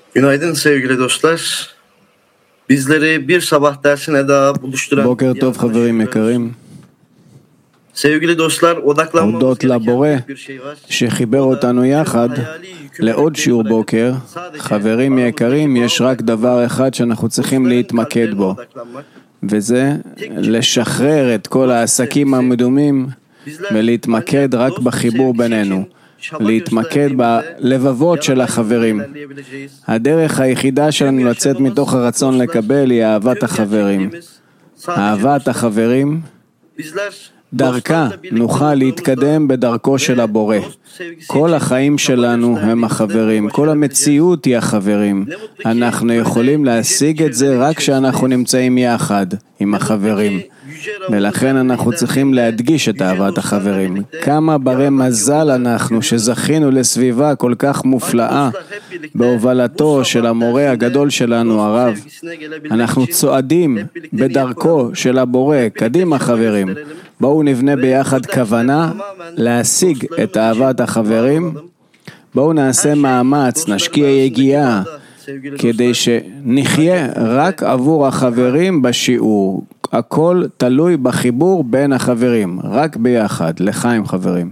Günaydın sevgili dostlar. Bizleri bir sabah dersine daha buluşturan בוקר טוב חברים יקרים. sevgili dostlar, odaklanmamız הודות לבורא gereken bir şey var. שחיבר אותנו יחד לעוד שיעור בוקר. חברים יקרים, יש רק דבר אחד שאנחנו צריכים להתמקד בו, וזה לשחרר את כל העסקים המדומים ולהתמקד רק בחיבור בינינו, להתמקד בלבבות של החברים. הדרך היחידה שלנו לצאת מתוך הרצון לקבל היא אהבת החברים. אהבת החברים, דרכה נוכל להתקדם בדרכו של הבורא. כל החיים שלנו הם החברים, כל המציאות היא החברים. אנחנו יכולים להשיג את זה רק כשאנחנו נמצאים יחד עם החברים. ולכן אנחנו צריכים להדגיש את אהבת החברים. כמה ברי מזל אנחנו שזכינו לסביבה כל כך מופלאה בהובלתו של המורה הגדול שלנו הרב. אנחנו צועדים בדרכו של הבורא. קדימה חברים, בואו נבנה ביחד כוונה להשיג את אהבת החברים. בואו נעשה מאמץ, נשקיע יגיעה כדי שנחיה רק עבור החברים בשיעור. הכל תלוי בחיבור בין החברים, רק ביחד, לחיים חברים.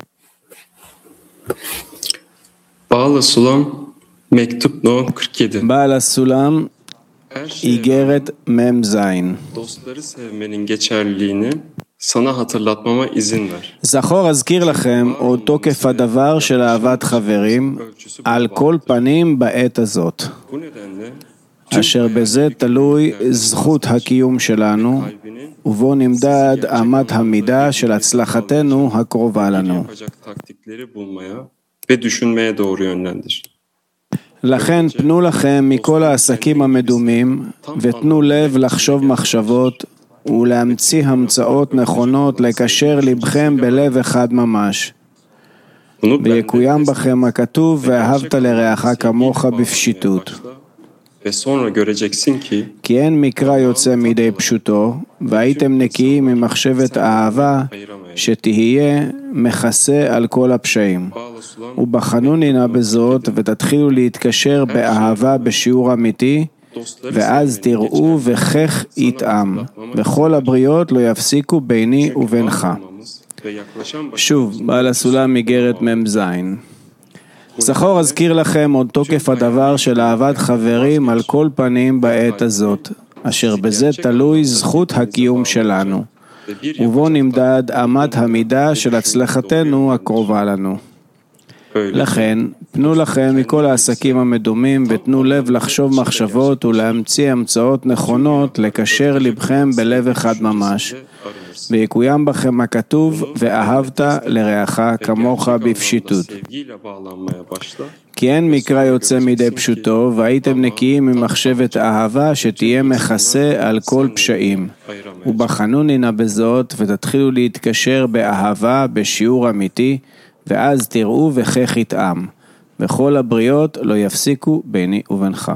Bağla Sulam, mektup no 47. בעל הסולם, איגרת מ"ז. Dostları sevmenin geçerliliğini sana hatırlatmama izin ver. זכור אזכיר לכם עוד תוקף הדבר של אהבת חברים על כל פנים בעת הזאת, Bu nedenle אשר בזה תלוי זכות הקיום שלנו, ובו נמדד אמת המידה של הצלחתנו הקרובה לנו. yapacak taktikleri bulmaya ve düşünmeye doğru yönlendir. לכן פנו לכם מכל העסקים המדומים, ותנו לב לחשוב מחשבות ולהמציא המצאות נכונות לקשר לבכם בלב אחד ממש. ויקוים בכם הכתוב, ואהבת לרעך כמוך בפשיטות. Ve sonra göreceksin ki כי אין מקרא יוצא מידי פשוטו, והייתם נקיים ממחשבת האהבה, שתהיה מכסה על כל הפשעים. ובחנוני נא בזאת, ותתחילו להתקשר באהבה בשיעור אמיתי, ואז תראו וכך יתאם, וכל הבריות לא יפסיקו ביני ובינך. שוב, בעל הסולם איגרת מ"ז. זכור אזכיר לכם עוד תוקף הדבר של אהבת חברים על כל פנים בעת הזאת, אשר בזה תלוי זכות הקיום שלנו, ובו נמדד אמת המידה של הצלחתנו הקרובה לנו. לכן, פנו לכם מכל העסקים המדומים, ותנו לב לחשוב מחשבות ולהמציא המצאות נכונות לקשר לבכם בלב אחד ממש. ויקוים בכם הכתוב, ואהבת לרעך כמוך בפשיטות. כי אין מקרא יוצא מידי פשוטו, והייתם נקיים ממחשבת אהבה שתהיה מכסה על כל פשעים. ובחנוני נא בזאת, ותתחילו להתקשר באהבה בשיעור אמיתי, ואז תראו וכך יתאם, וכל הבריות לא יפסיקו ביני ובינך.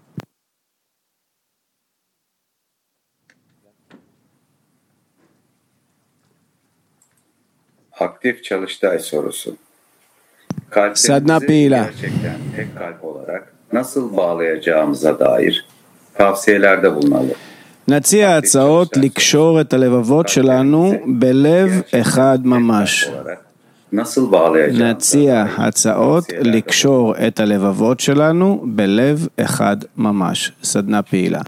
Aktif Çalıştay sorusu. Sadna Kalplerimizi Pila. gerçekten tek kalp olarak nasıl bağlayacağımıza dair tavsiyelerde bulunalım. נציע הצעות לקשור את הלבבות שלנו בלב אחד ממש. Nasıl bağlayacağımıza נציע הצעות לקשור את הלבבות שלנו בלב אחד ממש. סדנה פעילה.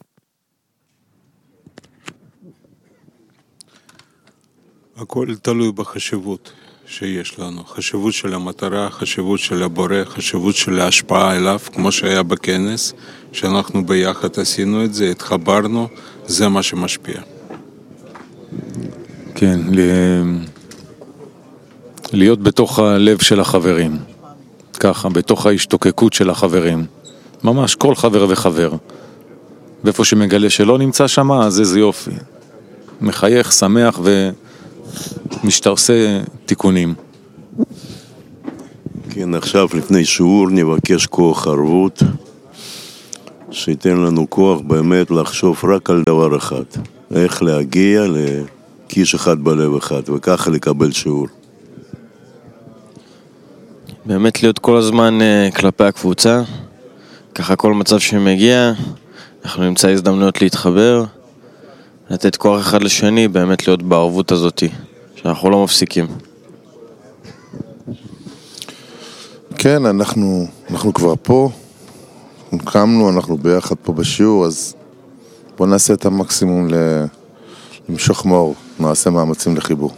הכל תלוי בחשיבות שיש לנו, חשיבות של המטרה, חשיבות של הבורא, חשיבות של ההשפעה אליו, כמו שהיה בכנס, שאנחנו ביחד עשינו את זה, התחברנו, זה מה שמשפיע. כן, להיות בתוך הלב של החברים, ככה, בתוך ההשתוקקות של החברים, ממש כל חבר וחבר, ואיפה שמגלה שלא נמצא שם, אז איזה יופי, מחייך, שמח ומשתעשה תיקונים. כן, עכשיו לפני שיעור נבקש כוח ערבות, שייתן לנו כוח באמת לחשוב רק על דבר אחד, איך להגיע לקיש אחד בלב אחד, וככה לקבל שיעור. באמת להיות כל הזמן כלפי הקבוצה, ככה כל מצב שמגיע, אנחנו נמצא הזדמנויות להתחבר, לתת כוח אחד לשני, באמת להיות בערבות הזאת, שאנחנו לא מפסיקים. כן, אנחנו כבר פה, קמנו, אנחנו ביחד פה בשיעור, אז בואו נעשה את המקסימום למשוך מאור, נעשה מאמצים לחיבור.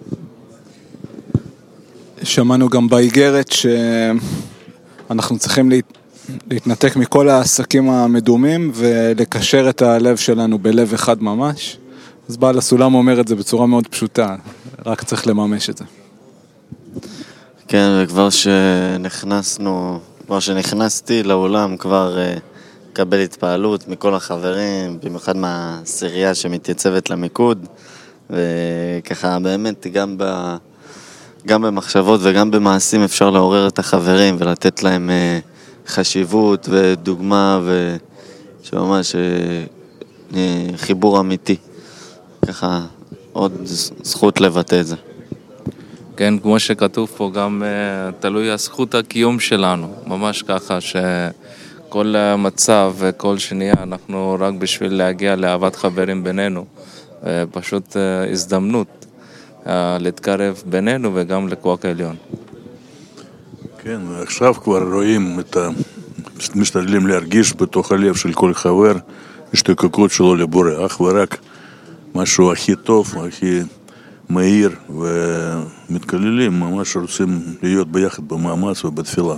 שמענו גם באיגרת שאנחנו צריכים להתנתק מכל העסקים המדומים ולקשר את הלב שלנו בלב אחד ממש. אז בעל הסולם אומר את זה בצורה מאוד פשוטה, רק צריך לממש את זה. כן, וכבר שנכנסתי לעולם כבר קבל התפעלות מכל החברים, במיוחד מהסירייה שמתייצבת למיקוד, וככה באמת גם במחשבות וגם במעשים אפשר לעורר את החברים ולתת להם חשיבות ודוגמה ושממש חיבור אמיתי. ככה עוד זכות לבטא את זה. כן, כמו שכתוב פה, גם תלוי הזכות הקיום שלנו, ממש ככה שכל מצב וכל שנייה אנחנו רק בשביל להגיע לאהבת חברים בינינו, פשוט הזדמנות להתקרב בינינו וגם לכוח העליון. כן, עכשיו כבר רואים משתדלים להרגיש בתוך הלב של כל חבר השתוקקות שלו לבורא, אך ורק משהו הכי טוב, הכי מהיר, ומתכללים, ממש רוצים להיות ביחד במאמץ ובתפילה.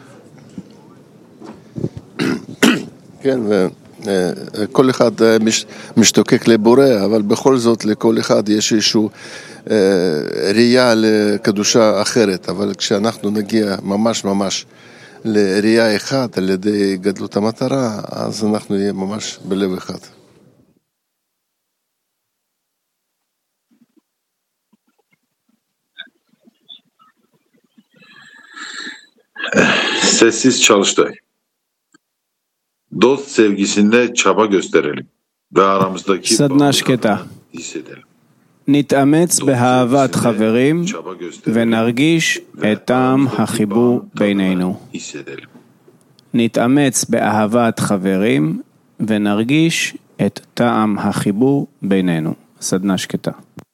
כן, וכל אחד משתוקק לבורא, אבל בכל זאת לכל אחד יש איזשהו ראייה לקדושה אחרת, אבל כשאנחנו נגיע ממש לראייה אחת על ידי גדלות המטרה, אז אנחנו נהיה ממש בלב אחד. Sessiz çalıştay. Dost sevgisinde çaba gösterelim ve aramızdaki סדנה שקטה. hissedelim. נתאמץ באהבת חברים ונרגיש את טעם החיבור בינינו. נתאמץ באהבת חברים ונרגיש את טעם החיבור בינינו. סדנה שקטה.